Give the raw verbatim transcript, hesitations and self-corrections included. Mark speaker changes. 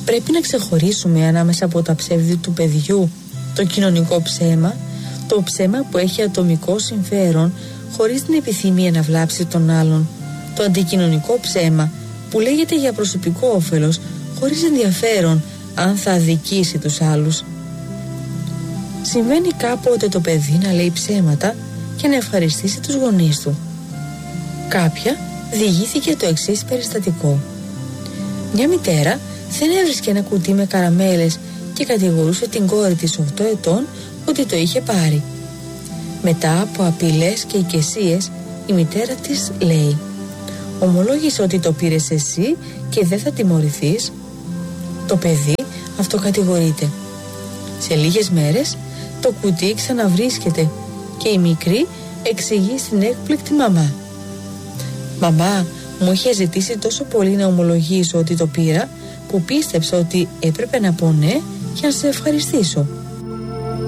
Speaker 1: Πρέπει να ξεχωρίσουμε ανάμεσα από τα ψεύδη του παιδιού το κοινωνικό ψέμα, το ψέμα που έχει ατομικό συμφέρον χωρίς την επιθυμία να βλάψει τον άλλον, το αντικοινωνικό ψέμα που λέγεται για προσωπικό όφελος χωρίς ενδιαφέρον αν θα αδικήσει τους άλλους. Συμβαίνει κάποτε το παιδί να λέει ψέματα και να ευχαριστήσει τους γονείς του. Κάποια διηγήθηκε το εξής περιστατικό. Μια μητέρα δεν έβρισκε ένα κουτί με καραμέλες και κατηγορούσε την κόρη της οκτώ ετών ότι το είχε πάρει. Μετά από απειλές και εικεσίες, η μητέρα της λέει: «Ομολόγησε ότι το πήρες εσύ και δεν θα τιμωρηθείς». Το παιδί αυτοκατηγορείται. Σε λίγες μέρες το κουτί ξαναβρίσκεται και η μικρή εξηγεί στην έκπληκτη μαμά: «Μαμά, μου είχε ζητήσει τόσο πολύ να ομολογήσω ότι το πήρα που πίστεψα ότι έπρεπε να πω ναι για να σε ευχαριστήσω».